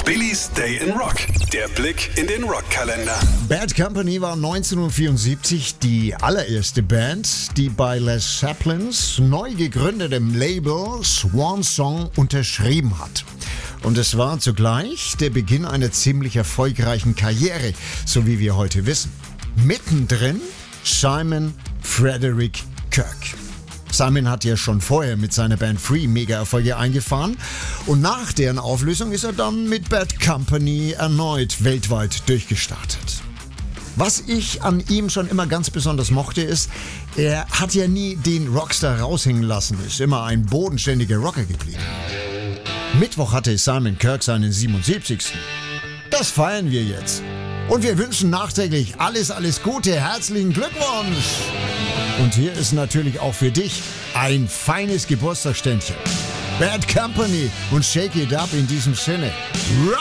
Billys Day in Rock. Der Blick in den Rockkalender. Bad Company war 1974 die allererste Band, die bei Les Zeppelins neu gegründetem Label Swan Song unterschrieben hat. Und es war zugleich der Beginn einer ziemlich erfolgreichen Karriere, so wie wir heute wissen. Mittendrin Simon Frederick Kirk. Simon hat ja schon vorher mit seiner Band Free Mega-Erfolge eingefahren und nach deren Auflösung ist er dann mit Bad Company erneut weltweit durchgestartet. Was ich an ihm schon immer ganz besonders mochte, ist, er hat ja nie den Rockstar raushängen lassen, ist immer ein bodenständiger Rocker geblieben. Mittwoch hatte Simon Kirk seinen 77. Das feiern wir jetzt. Und wir wünschen nachträglich alles Gute, herzlichen Glückwunsch! Und hier ist natürlich auch für dich ein feines Geburtstagsständchen. Bad Company und Shake It Up in diesem Sinne.